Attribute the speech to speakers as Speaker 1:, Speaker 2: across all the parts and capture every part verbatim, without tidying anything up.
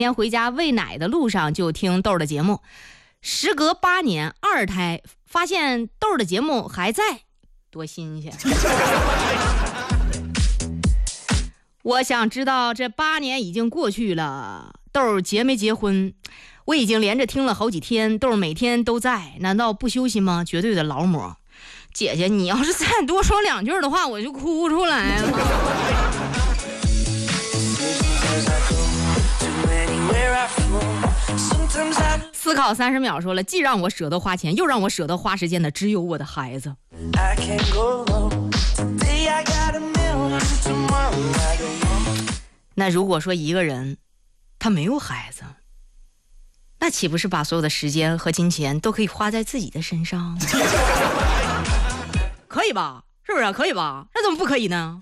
Speaker 1: 天回家喂奶的路上就听豆儿的节目，时隔八年二胎发现豆儿的节目还在，多新鲜。我想知道这八年已经过去了，豆儿结没结婚？我已经连着听了好几天，豆儿每天都在，难道不休息吗？绝对的劳模。姐姐，你要是再多说两句的话，我就哭出来了。思考三十秒说了，既让我舍得花钱，又让我舍得花时间的，只有我的孩子。那如果说一个人他没有孩子，那岂不是把所有的时间和金钱都可以花在自己的身上？可以吧？是不是？可以吧？那怎么不可以呢？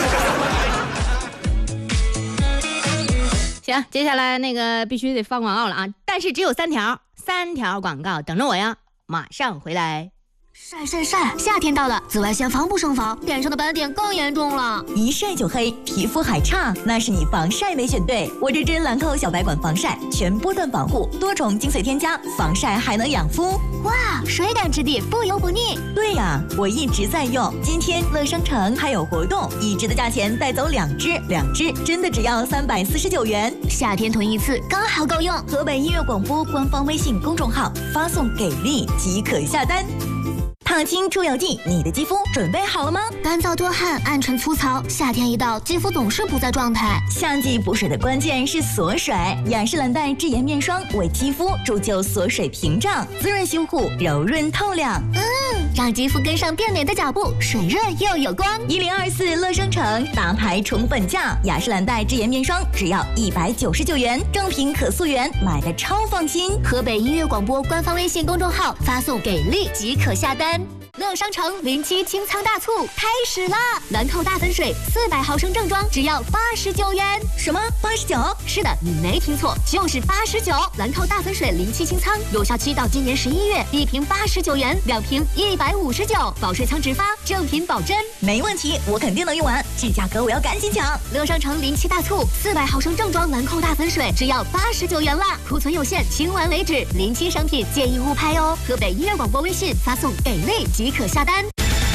Speaker 1: 行，接下来那个必须得放广告了啊！但是只有三条，三条广告等着我呀，马上回来。
Speaker 2: 晒晒晒！夏天到了，紫外线防不胜防，脸上的斑点更严重了。
Speaker 3: 一晒就黑，皮肤还差，那是你防晒没选对。我这支兰蔻小白管防晒，全波段防护，多重精粹添加，防晒还能养肤。
Speaker 2: 哇，水感质地，不油不腻。
Speaker 3: 对呀，我一直在用。今天乐商城还有活动，一支的价钱带走两支，两支真的只要三百四十九元。
Speaker 2: 夏天囤一次刚好够用。
Speaker 3: 河北音乐广播官方微信公众号发送给力即可下单。烫青出油剂，你的肌肤准备好了吗？
Speaker 2: 干燥多汗，暗沉粗糙，夏天一到，肌肤总是不在状态。
Speaker 3: 夏季补水的关键是锁水，雅诗兰黛智妍面霜为肌肤铸就锁水屏障，滋润修护，柔润透亮。
Speaker 2: 嗯，让肌肤跟上变美的脚步，水润又有光。
Speaker 3: 一零二四乐商城大牌宠本价，雅诗兰黛智妍面霜只要一百九十九元，正品可溯源，买的超放心。
Speaker 2: 河北音乐广播官方微信公众号发送给力即可下单。乐商城零七清仓大促开始啦！兰蔻大粉水四百毫升正装只要八十九元。
Speaker 3: 什么？八十九？
Speaker 2: 是的，你没听错，就是八十九。兰蔻大粉水零七清仓有效期到今年十一月，一瓶八十九元，两瓶一百五十九，保水仓直发，正品保真。
Speaker 3: 没问题，我肯定能用完，这价格我要赶紧抢！
Speaker 2: 乐商城零七大促，四百毫升正装兰蔻大粉水只要八十九元啦，库存有限，清完为止。零七商品建议勿拍哦。河北音乐广播微信发送给力即可下单。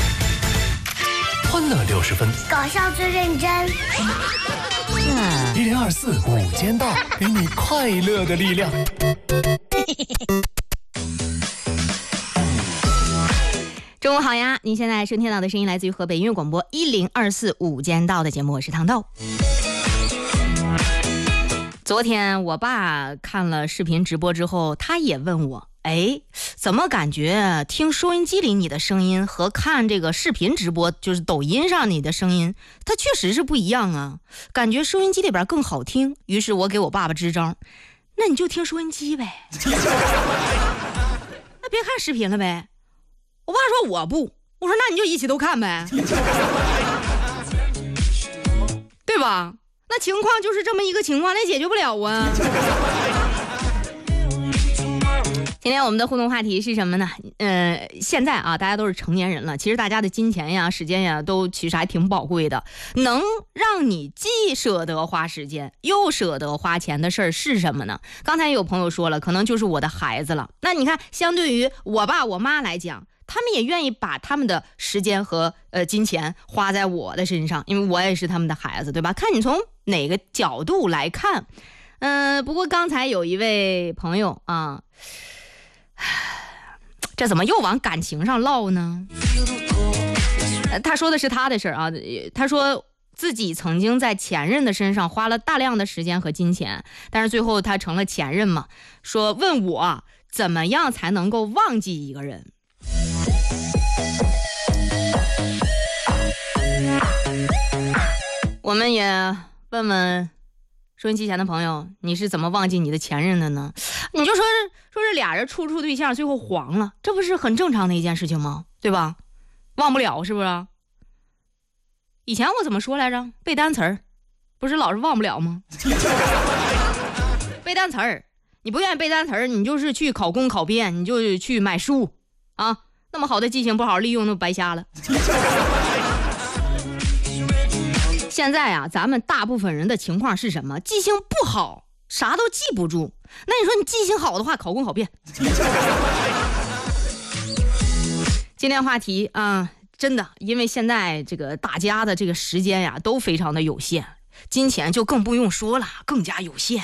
Speaker 4: 欢乐六十分，
Speaker 5: 搞笑最认真。
Speaker 4: 一零二四午间到，给你快乐的力量。
Speaker 1: 中午好呀！您现在收听到的声音来自于河北音乐广播一零二四午间到的节目，我是糖豆。昨天我爸看了视频直播之后，他也问我，哎，怎么感觉听收音机里你的声音和看这个视频直播，就是抖音上你的声音，它确实是不一样啊，感觉收音机里边更好听。于是我给我爸爸支招，那你就听收音机呗，那别看视频了呗。我爸说我不，我说那你就一起都看呗，对吧？那情况就是这么一个情况，那解决不了啊。今天我们的互动话题是什么呢？呃，现在啊，大家都是成年人了，其实大家的金钱呀、时间呀，都其实还挺宝贵的。能让你既舍得花时间又舍得花钱的事儿是什么呢？刚才有朋友说了，可能就是我的孩子了。那你看，相对于我爸我妈来讲，他们也愿意把他们的时间和呃金钱花在我的身上，因为我也是他们的孩子，对吧？看你从哪个角度来看。嗯、呃，不过刚才有一位朋友啊，这怎么又往感情上唠呢？呃、他说的是他的事儿啊，他说自己曾经在前任的身上花了大量的时间和金钱，但是最后他成了前任嘛，说问我怎么样才能够忘记一个人。我们也问问收音机前的朋友，你是怎么忘记你的前任的呢？你就说说是俩人处处对象最后黄了，这不是很正常的一件事情吗？对吧？忘不了是不是？以前我怎么说来着？背单词儿不是老是忘不了吗？背单词儿，你不愿意背单词儿，你就是去考公考编，你就去买书啊，那么好的记性不好好利用，那白瞎了。现在啊，咱们大部分人的情况是什么？记性不好， 啥都记不住。那你说你记性好的话，考公考骗。今天话题啊，真的，因为现在这个大家的这个时间呀都非常的有限，金钱就更不用说了，更加有限。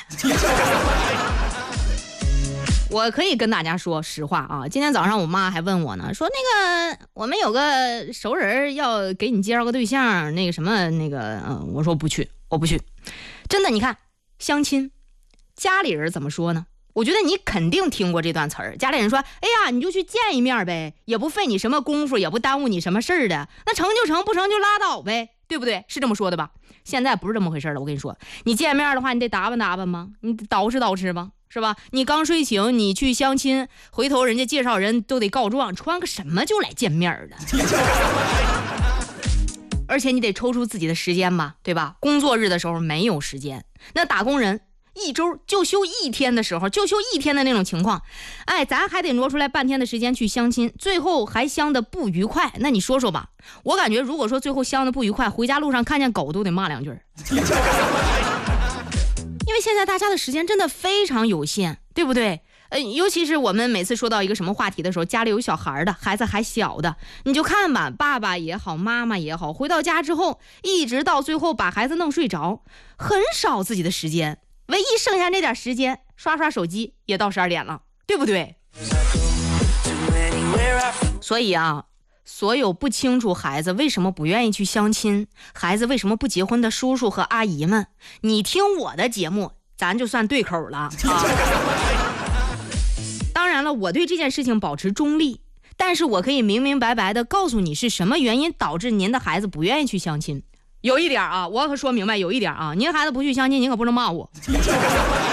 Speaker 1: 我可以跟大家说实话啊，今天早上我妈还问我呢，说那个我们有个熟人要给你介绍个对象，那个什么那个，嗯，我说不去，我不去。真的，你看相亲，家里人怎么说呢？我觉得你肯定听过这段词儿，家里人说，哎呀，你就去见一面呗，也不费你什么功夫，也不耽误你什么事儿的，那成就成，不成就拉倒呗，对不对？是这么说的吧？现在不是这么回事了，我跟你说，你见面的话，你得打扮打扮吗？你捯饬捯饬吧，是吧？你刚睡醒，你去相亲，回头人家介绍人都得告状，穿个什么就来见面的？而且你得抽出自己的时间吧，对吧？工作日的时候没有时间，那打工人一周就休一天的时候，就休一天的那种情况，哎，咱还得挪出来半天的时间去相亲，最后还相的不愉快，那你说说吧？我感觉如果说最后相的不愉快，回家路上看见狗都得骂两句。因为现在大家的时间真的非常有限，对不对？呃，尤其是我们每次说到一个什么话题的时候，家里有小孩的，孩子还小的，你就看吧，爸爸也好，妈妈也好，回到家之后，一直到最后把孩子弄睡着，很少自己的时间，唯一剩下那点时间，刷刷手机也到十二点了，对不对？所以啊，所有不清楚孩子为什么不愿意去相亲，孩子为什么不结婚的叔叔和阿姨们，你听我的节目，咱就算对口了啊。当然了，我对这件事情保持中立，但是我可以明明白白的告诉你是什么原因导致您的孩子不愿意去相亲。有一点啊，我可说明白，有一点啊，您孩子不去相亲，您可不能骂我。